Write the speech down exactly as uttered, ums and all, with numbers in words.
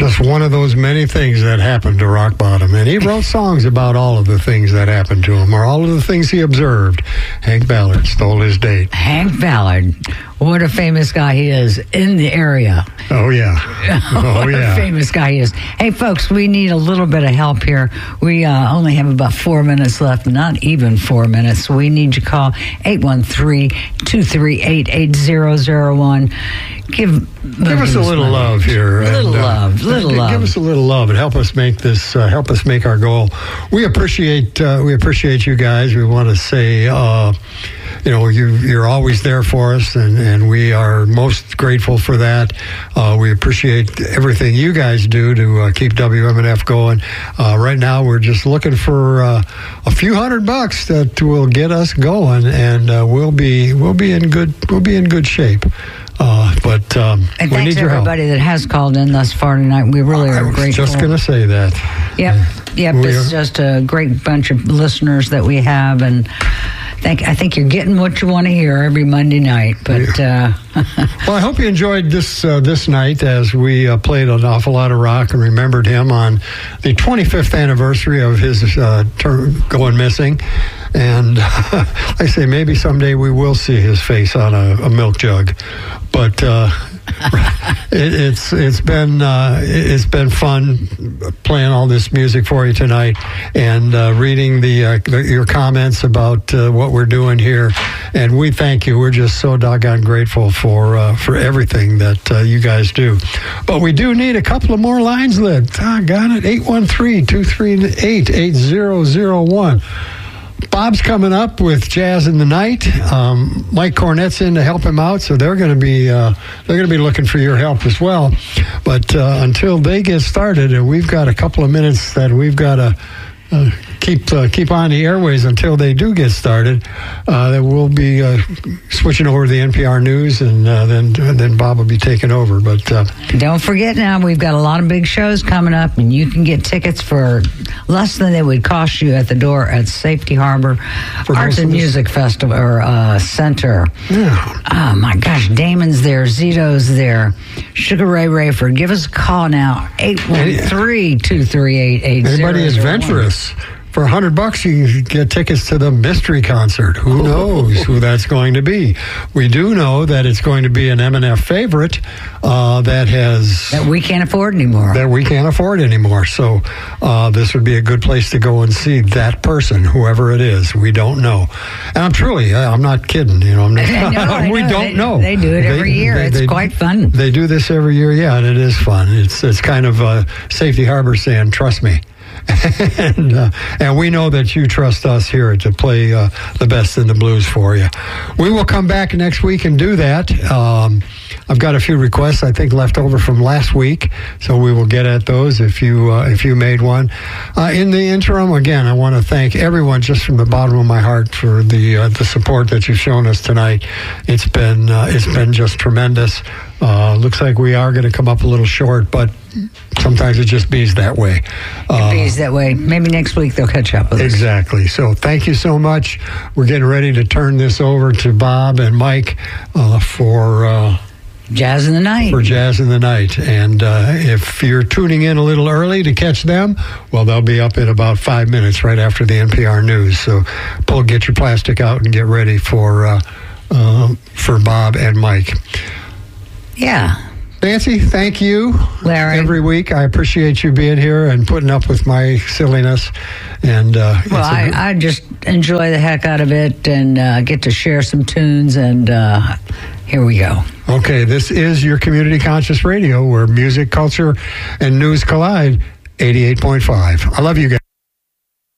just one of those many things that happened to Rock Bottom. And he wrote songs about all of the things that happened to him, or all of the things he observed. Hank Ballard stole his date. Hank Ballard. What a famous guy he is in the area. Oh, yeah. Oh, what yeah. a famous guy he is. Hey, folks, we need a little bit of help here. We uh, only have about four minutes left, not even four minutes. So we need you to call eight one three, two three eight, eight zero zero one. Give, give us a little money. love here. A little and, uh, love, little give love. Give us a little love and help us make this, uh, help us make our goal. We appreciate, uh, we appreciate you guys. We want to say, uh, you know, you, you're always there for us, and, and we are most grateful for that. Uh, we appreciate everything you guys do to uh, keep W M N F going. Uh, right now, we're just looking for uh, a few hundred bucks that will get us going, and uh, we'll be we'll be in good we'll be in good shape. Uh, but um, and we thanks need your help. Everybody that has called in thus far tonight. We really are I was grateful. Just going to say that. Yep, yep. We It's are. just a great bunch of listeners that we have, and think I think you're getting what you want to hear every Monday night. But uh, well, I hope you enjoyed this uh, this night as we uh, played an awful lot of rock and remembered him on the twenty-fifth anniversary of his uh, term going missing. And uh, I say maybe someday we will see his face on a, a milk jug, but uh, it, it's it's been uh, it's been fun playing all this music for you tonight and uh, reading the, uh, the your comments about uh, what we're doing here. And we thank you. We're just so doggone grateful for uh, for everything that uh, you guys do. But we do need a couple of more lines lit. Ah, got it. eight one three, two three eight, eight zero zero one. Bob's coming up with Jazz in the Night. Um, Mike Cornette's in to help him out, so they're going to be uh, they're going to be looking for your help as well. But uh, until they get started, and we've got a couple of minutes that we've got to uh, keep uh, keep on the airways until they do get started. Uh, that we'll be uh, switching over to the N P R News, and uh, then and then Bob will be taking over. But uh, don't forget now, we've got a lot of big shows coming up, and you can get tickets for less than they would cost you at the door at Safety Harbor Arts and Music Festival or uh, Center. Yeah. Oh my gosh, Damon's there, Zito's there, Sugar Ray Rayford. Give us a call now, eight one three, two three eight, eight zero zero one. Anybody is venturous. For a hundred bucks, you can get tickets to the mystery concert. Who knows who that's going to be? We do know that it's going to be an M N F favorite uh, that has that we can't afford anymore. That we can't afford anymore. So uh, this would be a good place to go and see that person, whoever it is. We don't know. And I'm truly, I'm not kidding. You know, I'm not, I know, I we know. don't they, know. They do it every they, year. They, it's they, quite fun. They do this every year, yeah, and it is fun. It's it's kind of uh, Safety Harbor saying, "Trust me." and, uh, and we know that you trust us here to play uh, the best in the blues for you. We will come back next week and do that. Um, I've got a few requests I think left over from last week, so we will get at those if you uh, if you made one. Uh, in the interim, again, I want to thank everyone just from the bottom of my heart for the uh, the support that you've shown us tonight. It's been uh, it's been just tremendous. Uh, looks like we are going to come up a little short, but sometimes it just bees that way. Uh, it bees that way. Maybe next week they'll catch up with us. Exactly. So thank you so much. We're getting ready to turn this over to Bob and Mike uh, for uh, Jazz in the Night. For Jazz in the Night. And uh, if you're tuning in a little early to catch them, well, they'll be up in about five minutes right after the N P R News. So pull, get your plastic out and get ready for uh, uh, for Bob and Mike. Yeah. Nancy, thank you. Larry. Every week. I appreciate you being here and putting up with my silliness. And uh, Well, I, a, I just enjoy the heck out of it and uh, get to share some tunes, and uh, here we go. Okay, this is your Community Conscious Radio, where music, culture, and news collide. eighty-eight point five. I love you guys.